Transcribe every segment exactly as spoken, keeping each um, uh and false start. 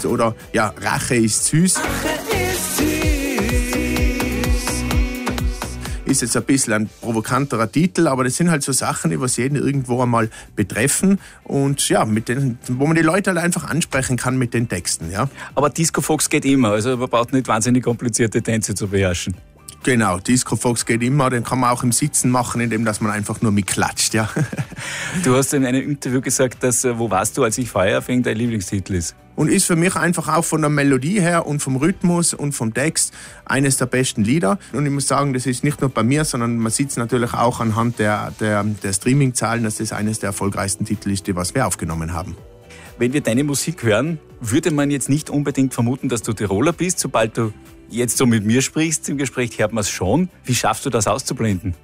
Text oder ja, Rache ist süß. Ist jetzt ein bisschen ein provokanterer Titel, aber das sind halt so Sachen, die was jeden irgendwo einmal betreffen und ja, mit denen, wo man die Leute halt einfach ansprechen kann mit den Texten. Ja. Aber Disco Fox geht immer, also man braucht nicht wahnsinnig komplizierte Tänze zu beherrschen. Genau, Disco Fox geht immer, den kann man auch im Sitzen machen, indem dass man einfach nur mitklatscht. Ja. Du hast in einem Interview gesagt, dass Wo warst du, als ich Feuer fing, dein Lieblingstitel ist. Und ist für mich einfach auch von der Melodie her und vom Rhythmus und vom Text eines der besten Lieder. Und ich muss sagen, das ist nicht nur bei mir, sondern man sieht es natürlich auch anhand der, der, der Streaming-Zahlen, dass das eines der erfolgreichsten Titel ist, die was wir aufgenommen haben. Wenn wir deine Musik hören, würde man jetzt nicht unbedingt vermuten, dass du Tiroler bist. Sobald du jetzt so mit mir sprichst im Gespräch, hört man es schon. Wie schaffst du das auszublenden?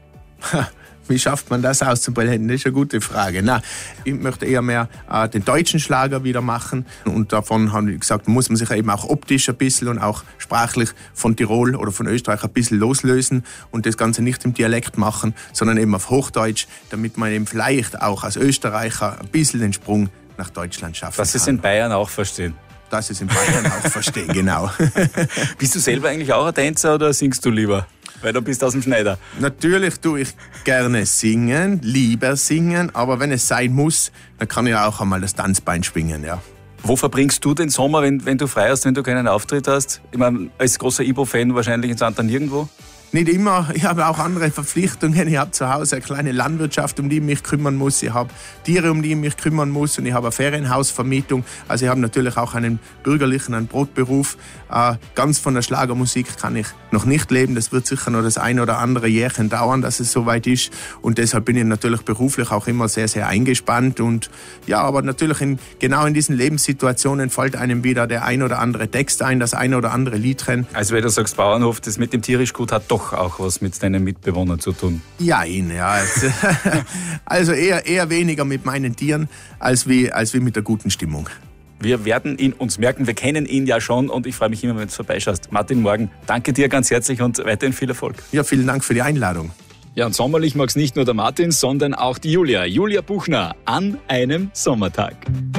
Wie schafft man das auszublenden? Das ist eine gute Frage. Na, ich möchte eher mehr äh, den deutschen Schlager wieder machen. Und davon haben wir gesagt, muss man sich eben auch optisch ein bisschen und auch sprachlich von Tirol oder von Österreich ein bisschen loslösen und das Ganze nicht im Dialekt machen, sondern eben auf Hochdeutsch, damit man eben vielleicht auch als Österreicher ein bisschen den Sprung nach Deutschland schaffen kann. Dass sie es in Bayern auch verstehen. Dass sie es in Bayern auch verstehen, genau. Bist du selber eigentlich auch ein Tänzer oder singst du lieber? Weil du bist aus dem Schneider. Natürlich tue ich gerne singen, lieber singen, aber wenn es sein muss, dann kann ich auch einmal das Tanzbein schwingen, ja. Wo verbringst du den Sommer, wenn, wenn du frei hast, wenn du keinen Auftritt hast? Ich meine, als großer Ibo-Fan wahrscheinlich in Santa nirgendwo? Nicht immer. Ich habe auch andere Verpflichtungen. Ich habe zu Hause eine kleine Landwirtschaft, um die ich mich kümmern muss. Ich habe Tiere, um die ich mich kümmern muss. Und ich habe eine Ferienhausvermietung. Also ich habe natürlich auch einen bürgerlichen, einen Brotberuf. Äh, ganz von der Schlagermusik kann ich noch nicht leben. Das wird sicher noch das ein oder andere Jährchen dauern, dass es soweit ist. Und deshalb bin ich natürlich beruflich auch immer sehr, sehr eingespannt. Und ja, aber natürlich in, genau in diesen Lebenssituationen fällt einem wieder der ein oder andere Text ein, das ein oder andere Liedchen. Also wenn du sagst, Bauernhof, das mit dem tierisch gut hat doch auch was mit deinen Mitbewohnern zu tun. Ja, ja. Also eher, eher weniger mit meinen Tieren als wie, als wie mit der guten Stimmung. Wir werden ihn uns merken, wir kennen ihn ja schon und ich freue mich immer, wenn du vorbeischaust. Martin Morgen, danke dir ganz herzlich und weiterhin viel Erfolg. Ja, vielen Dank für die Einladung. Ja, und sommerlich mag es nicht nur der Martin, sondern auch die Julia. Julia Buchner an einem Sommertag.